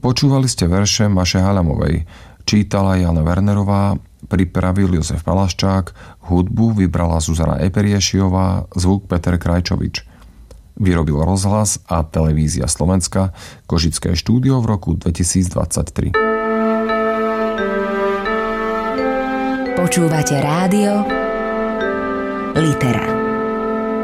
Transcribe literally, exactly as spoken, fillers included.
Počúvali ste verše Maše Halamovej, čítala Jana Wernerová, pripravil Jozef Palaščák, hudbu vybrala Zuzana Eperiešiová, zvuk Peter Krajčovič. Vyrobil Rozhlas a Televízia Slovenska, Košické štúdio v roku dvetisícdvadsaťtri. Počúvate rádio Litera.